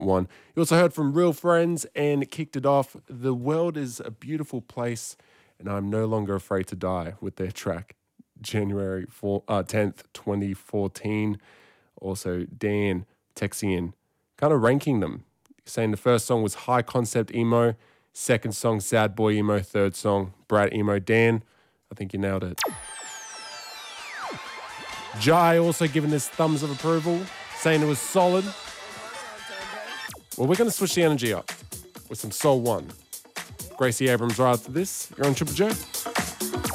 one. You also heard from Real Friends and kicked it off. The World is a Beautiful Place, and I'm No Longer Afraid to Die with their track January 10th, 2014. Also, Dan texting in, kind of ranking them, saying the first song was high concept emo, second song sad boy emo, third song brat emo. Dan, I think you nailed it. Jai also giving this thumbs of approval, saying it was solid. Well, we're going to switch the energy up with some Soul One. Gracie Abrams right after this. You're on Triple J.